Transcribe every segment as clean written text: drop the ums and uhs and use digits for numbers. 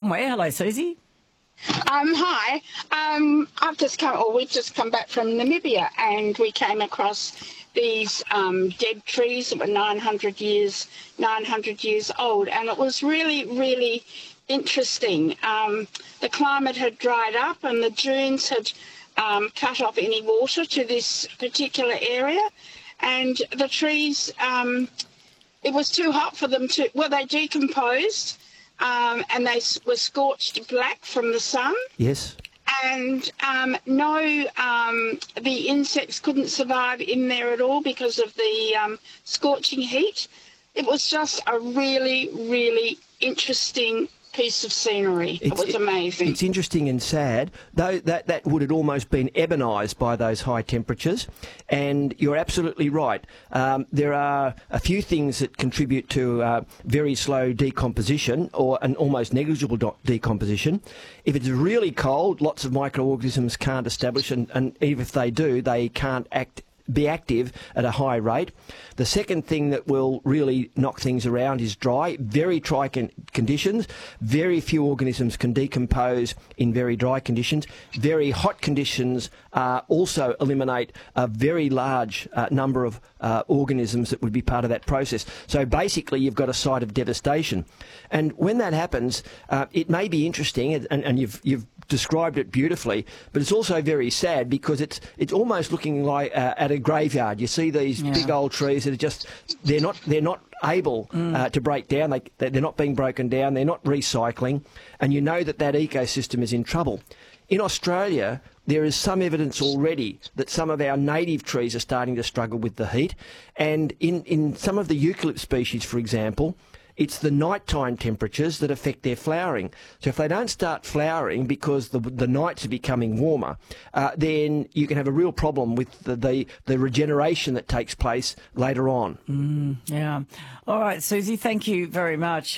somewhere. Hello, Susie. Hi. We've just come back from Namibia, and we came across these dead trees that were 900 years old, and it was really, really interesting. The climate had dried up, and the dunes had cut off any water to this particular area, and the trees, it was too hot for them to. Well, they decomposed. And they were scorched black from the sun. Yes. And the insects couldn't survive in there at all because of the scorching heat. It was just a really, really interesting piece of scenery. It was amazing. It's interesting and sad, though that would have almost been ebonised by those high temperatures. And you're absolutely right. There are a few things that contribute to very slow decomposition or an almost negligible decomposition. If it's really cold, lots of microorganisms can't establish, and even if they do, they can't be active at a high rate. The second thing that will really knock things around is dry, very dry conditions. Very few organisms can decompose in very dry conditions. Very hot conditions also eliminate a very large number of organisms that would be part of that process. So basically you've got a site of devastation. And when that happens, it may be interesting, and you've described it beautifully, but it's also very sad because it's almost looking like at a graveyard. You see these big old trees that are just they're not able to break down. They're not being broken down. They're not recycling, and you know that ecosystem is in trouble. In Australia, there is some evidence already that some of our native trees are starting to struggle with the heat, and in some of the eucalypt species, for example, it's the nighttime temperatures that affect their flowering. So if they don't start flowering because the nights are becoming warmer, then you can have a real problem with the regeneration that takes place later on. Yeah. All right, Susie, thank you very much.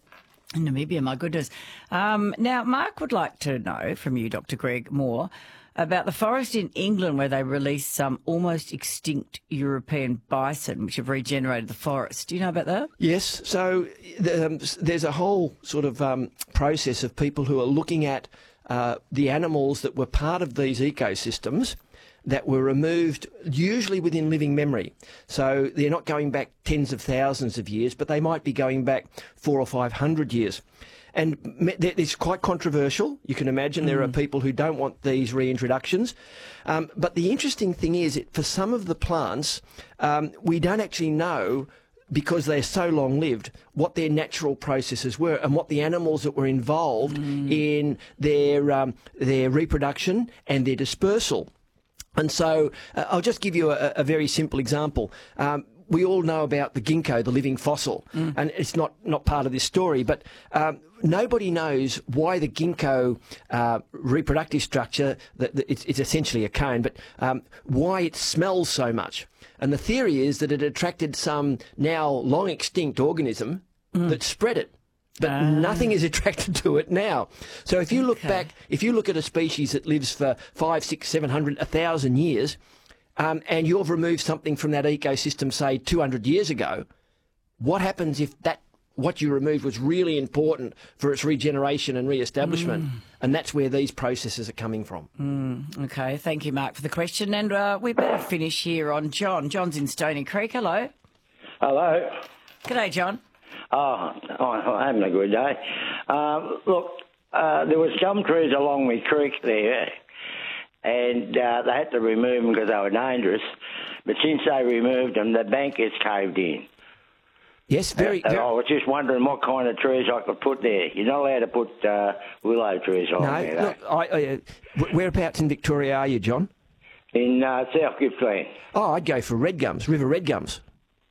Namibia, my goodness. Now, Mark would like to know from you, Dr. Greg Moore, about the forest in England where they released some almost extinct European bison which have regenerated the forest. Do you know about that? Yes. So there's a whole sort of process of people who are looking at the animals that were part of these ecosystems that were removed usually within living memory. So they're not going back tens of thousands of years, but they might be going back 400 or 500 years. And it's quite controversial. You can imagine there are people who don't want these reintroductions. But the interesting thing is, for some of the plants, we don't actually know, because they're so long-lived, what their natural processes were and what the animals that were involved in their reproduction and their dispersal. And so I'll just give you a very simple example. We all know about the ginkgo, the living fossil, and it's not part of this story, but nobody knows why the ginkgo reproductive structure, it's essentially a cone, but why it smells so much. And the theory is that it attracted some now long extinct organism that spread it. But nothing is attracted to it now. So if you look back, if you look at a species that lives for 500, 600, 700, 1,000 years, and you've removed something from that ecosystem, say 200 years ago, what happens if what you removed was really important for its regeneration and re-establishment? And that's where these processes are coming from. Okay, thank you, Mark, for the question. And we better finish here on John. John's in Stony Creek. Hello. Hello. G'day, John. I'm having a good day. Look, there was gum trees along the creek there, and they had to remove them because they were dangerous. But since they removed them, the bank has caved in. Yes, very. I was just wondering what kind of trees I could put there. You're not allowed to put willow trees on there. No, look, whereabouts in Victoria are you, John? In South Gippsland. Oh, I'd go for red gums, river red gums.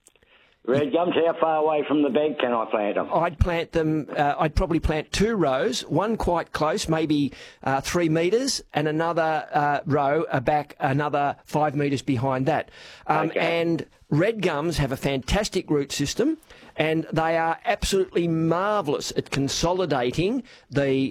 Red gums, how far away from the bank can I plant them? I'd plant them, I'd probably plant 2 rows, one quite close, maybe 3 metres, and another row back another 5 metres behind that. And red gums have a fantastic root system, and they are absolutely marvellous at consolidating the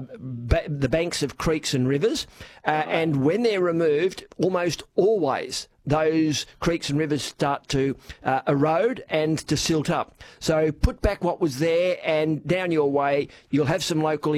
banks of creeks and rivers. And when they're removed, almost always those creeks and rivers start to erode and to silt up. So put back what was there, and down your way you'll have some local